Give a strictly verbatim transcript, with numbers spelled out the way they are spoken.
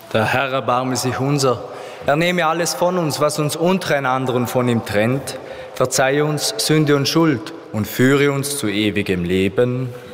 Der Herr erbarme sich unser. Er nehme alles von uns, was uns untereinander und von ihm trennt. Verzeihe uns Sünde und Schuld und führe uns zu ewigem Leben.